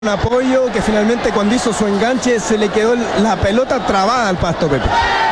Un apoyo que finalmente cuando hizo su enganche se le quedó la pelota trabada al Pasto, Pepe.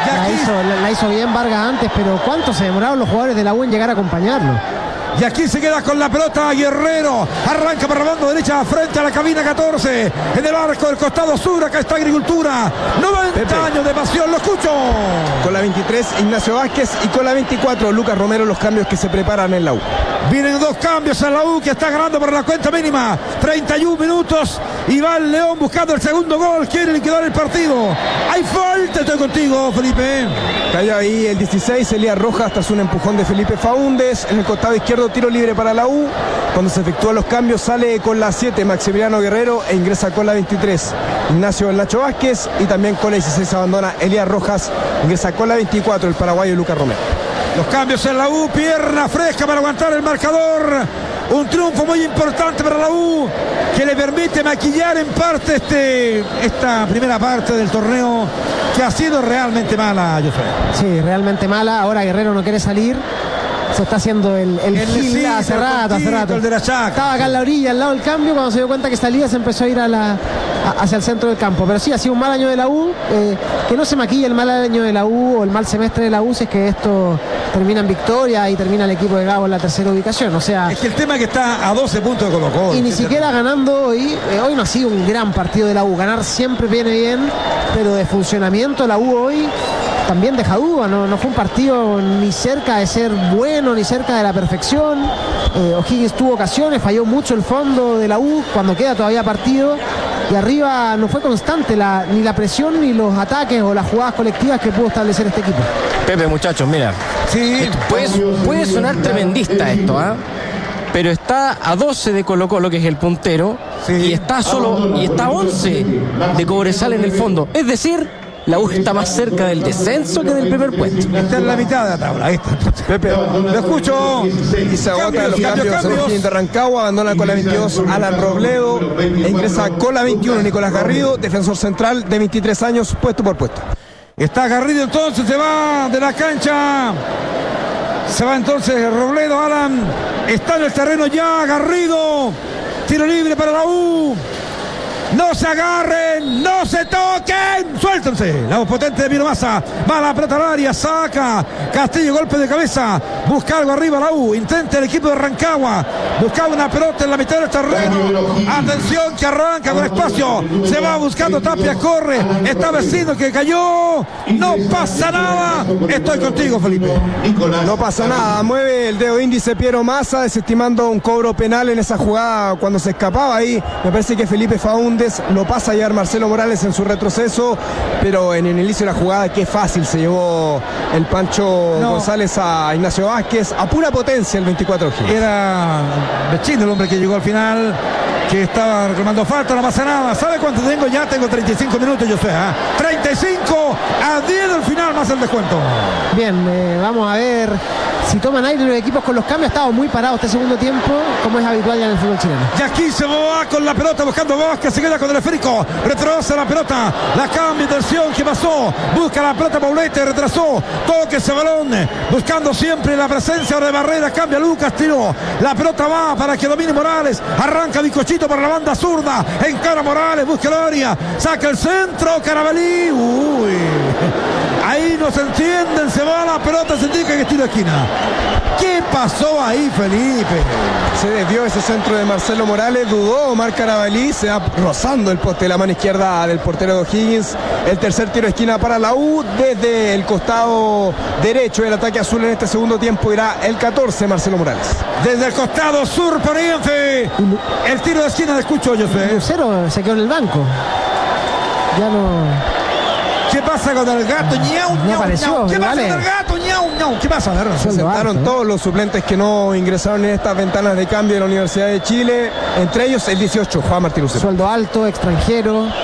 La hizo bien Vargas antes, pero ¿cuánto se demoraron los jugadores de la U en llegar a acompañarlo? Y aquí se queda con la pelota Guerrero. Arranca para la banda derecha frente a la cabina 14. En el arco del costado sur, acá está Agricultura. 90 Pepe. Años de pasión, lo escucho. Con la 23, Ignacio Vázquez. Y con la 24, Lucas Romero, los cambios que se preparan en la U. Vienen dos cambios en la U que está ganando por la cuenta mínima. 31 minutos. Y va el León buscando el segundo gol. Quiere liquidar el partido. Hay falta, estoy contigo, Felipe. Cayó ahí el 16, Elías Rojas, tras un empujón de Felipe Faúndez. En el costado izquierdo, tiro libre para la U. Cuando se efectúan los cambios, sale con la 7 Maximiliano Guerrero e ingresa con la 23 Ignacio Nacho Vázquez. Y también con la 16 abandona Elías Rojas, ingresa con la 24 el paraguayo Lucas Romero. Los cambios en la U, pierna fresca para aguantar el marcador. Un triunfo muy importante para la U que le permite maquillar en parte esta primera parte del torneo que ha sido realmente mala, José. Sí, realmente mala. Ahora Guerrero no quiere salir. Se está haciendo el gil hace rato. El de la Chaca. Estaba acá en la orilla, al lado del cambio. Cuando se dio cuenta que salía, se empezó a ir hacia el centro del campo. Pero sí, ha sido un mal año de la U. Que no se maquille el mal año de la U o el mal semestre de la U si es que esto termina en victoria y termina el equipo de Gabo en la tercera ubicación. O sea, es que el tema es que está a 12 puntos de Colo-Colo. Y ni siquiera ganando hoy. Hoy no ha sido un gran partido de la U. Ganar siempre viene bien, pero de funcionamiento la U hoy también deja duda. No fue un partido ni cerca de ser bueno, ni cerca de la perfección. O'Higgins tuvo ocasiones, falló mucho el fondo de la U cuando queda todavía partido. Y arriba no fue constante ni la presión ni los ataques o las jugadas colectivas que pudo establecer este equipo. Pepe, muchachos, mira. Sí. Puede sonar tremendista esto, ¿ah? Pero está a 12 de Colo-Colo, que es el puntero, sí. y está a 11 de Cobresal en el fondo. Es decir, la U está más cerca del descenso que del primer puesto. Está en la mitad de la tabla. Ahí está. Pepe, lo escucho. Y se agota los cambios. De Rancagua abandona con la 22 Alan Robledo e ingresa con la 21 Nicolás Garrido, defensor central de 23 años, puesto por puesto. Está Garrido entonces, se va de la cancha. Se va entonces Robledo, Alan. Está en el terreno ya Garrido. Tiro libre para la U. No se agarren, no se toquen, suéltense. La voz potente de Miro Massa, va la pelota al área, saca Castillo, golpe de cabeza, busca algo arriba la U, intenta el equipo de Rancagua, buscaba una pelota en la mitad del terreno. Atención que arranca con espacio, se va buscando Tapia, corre, está Vecino que cayó, no pasa nada. Estoy contigo, Felipe. No pasa nada, mueve el dedo índice Piero Massa, desestimando un cobro penal en esa jugada cuando se escapaba ahí. Me parece que Felipe Faúndez lo pasa a llevar Marcelo Morales en su retroceso, pero en el inicio de la jugada qué fácil se llevó el Pancho González a Ignacio Vázquez, a pura potencia el 24 G. Era Vecino el hombre que llegó al final, que estaba reclamando falta, no pasa nada. ¿Sabe cuánto tengo? Ya tengo 35 minutos, yo sé, 35 a 10 del final más el descuento. Bien, vamos a ver si toman aire los equipos con los cambios. Ha estado muy parado este segundo tiempo, como es habitual ya en el fútbol chileno. Y aquí se va con la pelota buscando Vázquez, se queda con el esférico, retrocede la pelota, la cambia de dirección, ¿qué pasó? Busca la pelota Paulete, retrasó, toque ese balón, buscando siempre la presencia de Barrera, cambia Lucas, tiró, la pelota va para que domine Morales, arranca Bicochito por la banda zurda, encara Morales, busca el área, saca el centro, Carabalí, uy, ahí no se entienden, se va la pelota, se indica que es tiro de esquina. ¿Qué pasó ahí, Felipe? Se desvió ese centro de Marcelo Morales, dudó Omar Carabalí, se va rozando el poste de la mano izquierda del portero de O'Higgins. El tercer tiro de esquina para la U, desde el costado derecho del ataque azul en este segundo tiempo irá el 14 Marcelo Morales. Desde el costado sur poniente, el tiro de esquina de Escucho, José. Lucero se quedó en el banco. Ya no... ¿Qué pasa con el gato? ¡Ñau, ñau, apareció, ñau! ¿Qué pasa vale. con el gato? ¡Ñau, ñau! ¿Qué pasa? Se sentaron todos los suplentes que no ingresaron en estas ventanas de cambio de la Universidad de Chile, entre ellos el 18, Juan Martín Lucero. Sueldo alto, extranjero.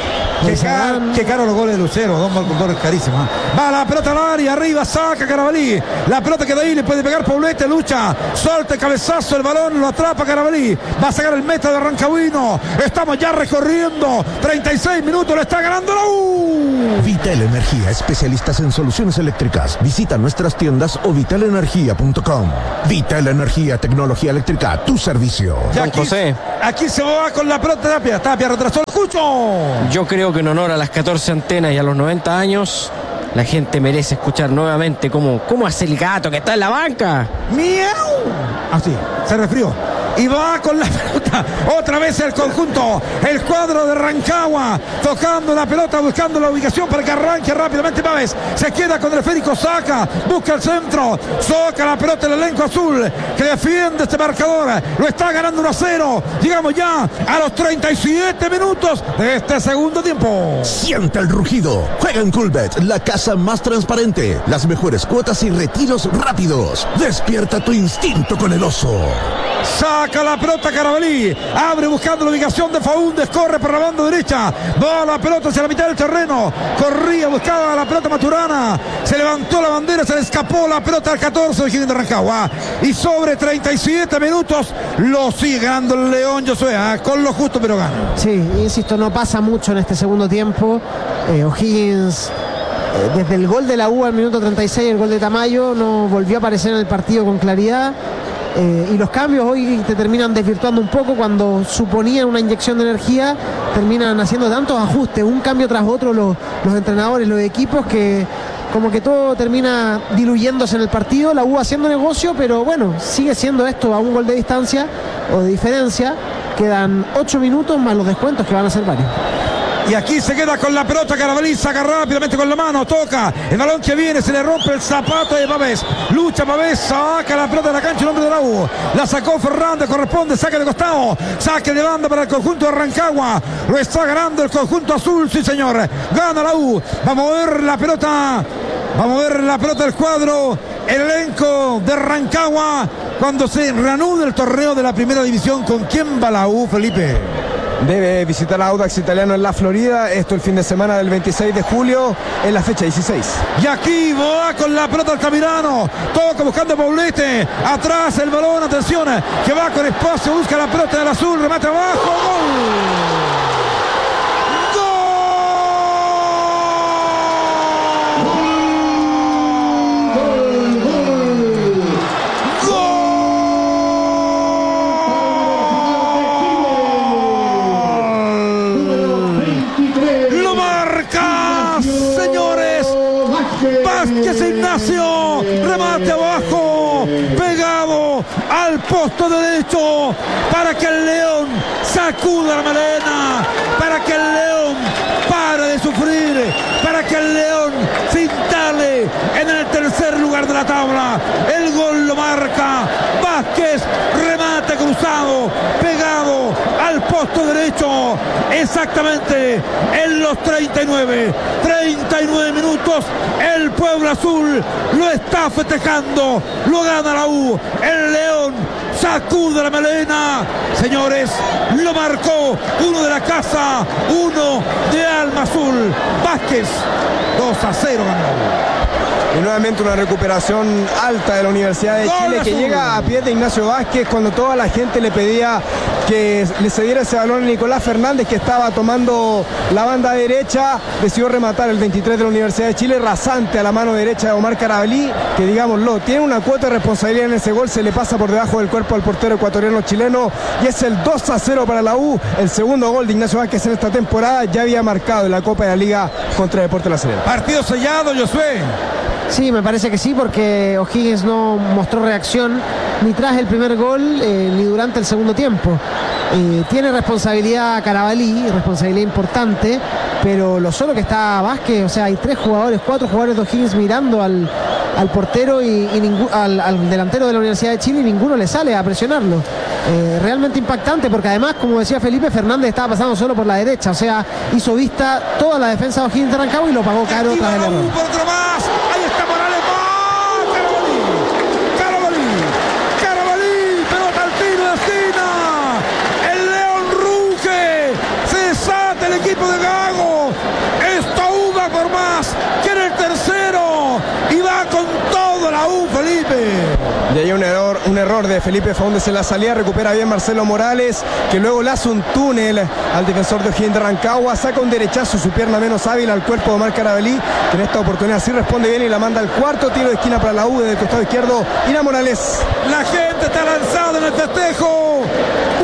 Qué caro los goles de Lucero, dos goles carísimos. Va la pelota al área, arriba, saca Carabalí. La pelota queda ahí, le puede pegar Poblete, lucha, solta el cabezazo, el balón, lo atrapa Carabalí. Va a sacar el meta de Rancagüino. Estamos ya recorriendo 36 minutos, lo está ganando la U. Vital Energía, especialistas en soluciones eléctricas. Visita nuestras tiendas o vitalenergia.com. Vital Energía, tecnología eléctrica, tu servicio. Don José. Aquí se va con la pelota Tapia retrasó el Cucho. Yo creo que en honor a las 14 antenas y a los 90 años, la gente merece escuchar nuevamente cómo hace el gato que está en la banca. ¡Miau! Así, se resfrió. Y va con la pelota, otra vez el conjunto, el cuadro de Rancagua, tocando la pelota, buscando la ubicación para que arranque rápidamente Pávez, se queda con el esférico, saca, busca el centro, soca la pelota el elenco azul, que defiende este marcador, lo está ganando 1-0, llegamos ya a los 37 minutos de este segundo tiempo. Siente el rugido, juega en Coolbet, la casa más transparente, las mejores cuotas y retiros rápidos, despierta tu instinto con el oso. Saca la pelota Carabalí, abre buscando la ubicación de Faúndez, corre por la banda derecha, va la pelota hacia la mitad del terreno, corría, buscaba la pelota Maturana, se levantó la bandera, se le escapó la pelota al 14 de Higgins de Rancagua, y sobre 37 minutos lo sigue ganando el León Josué, con lo justo pero gana. Sí, insisto, no pasa mucho en este segundo tiempo. O'Higgins, desde el gol de la U al minuto 36, el gol de Tamayo, no volvió a aparecer en el partido con claridad. Y los cambios hoy te terminan desvirtuando un poco. Cuando suponían una inyección de energía, terminan haciendo tantos ajustes, un cambio tras otro los entrenadores, los equipos, que como que todo termina diluyéndose en el partido. La U haciendo negocio, pero bueno, sigue siendo esto a un gol de distancia o de diferencia. Quedan 8 minutos más los descuentos, que van a ser varios. Y aquí se queda con la pelota Carabalí, saca rápidamente con la mano, toca el balón que viene, se le rompe el zapato de Pavés, lucha Pavés, saca la pelota de la cancha el hombre de la U, la sacó Fernández, corresponde, saque de costado, saque de banda para el conjunto de Rancagua, lo está ganando el conjunto azul, sí señor, gana la U, va a mover la pelota del cuadro, el elenco de Rancagua, cuando se reanude el torneo de la primera división. ¿Con quién va la U, Felipe? Debe visitar a Audax Italiano en la Florida, esto el fin de semana del 26 de julio, en la fecha 16. Y aquí va con la pelota Altamirano, toca buscando a Poblete, atrás el balón, atención, que va con espacio, busca la pelota del azul, remate abajo, gol. Ignacio, remate abajo, pegado al posto derecho, para que el León sacuda la melena, para que el León pare de sufrir, para que el León se instale en el tercer lugar de la tabla. El gol lo marca Vázquez, remate cruzado, pegado al posto derecho, exactamente en los 39 minutos. El pueblo azul lo está festejando, lo gana la U, el León sacude la melena, señores, lo marcó uno de la casa, uno de Alma Azul, Vázquez, 2-0 ganó. Y nuevamente una recuperación alta de la Universidad de Chile, que llega a pie de Ignacio Vázquez cuando toda la gente le pedía que le cediera ese balón a Nicolás Fernández, que estaba tomando la banda derecha. Decidió rematar el 23 de la Universidad de Chile, rasante a la mano derecha de Omar Carabalí, que digámoslo, tiene una cuota de responsabilidad en ese gol, se le pasa por debajo del cuerpo al portero ecuatoriano chileno, y es el 2-0 para la U, el segundo gol de Ignacio Vázquez en esta temporada. Ya había marcado en la Copa de la Liga contra Deportes La Serena. Partido sellado, Josué. Sí, me parece que sí, porque O'Higgins no mostró reacción ni tras el primer gol ni durante el segundo tiempo. Tiene responsabilidad Carabalí, responsabilidad importante, pero lo solo que está Vázquez, o sea, hay 4 jugadores de O'Higgins mirando al portero y al delantero de la Universidad de Chile, y ninguno le sale a presionarlo. Realmente impactante, porque además, como decía Felipe, Fernández estaba pasando solo por la derecha, o sea, hizo vista toda la defensa de O'Higgins de Rancagua y lo pagó caro tras el error. Ahí está Morales, Carabalí, pelota al tiro de esquina, el León ruge, se desata el equipo de Gago, Y hay un error de Felipe Faúndez en la salida. Recupera bien Marcelo Morales, que luego le hace un túnel al defensor de O'Higgins de Rancagua. Saca un derechazo, su pierna menos hábil, al cuerpo de Omar Carabalí, que en esta oportunidad sí responde bien y la manda al cuarto tiro de esquina para la U desde el costado izquierdo. Ira Morales. La gente está lanzada en el festejo.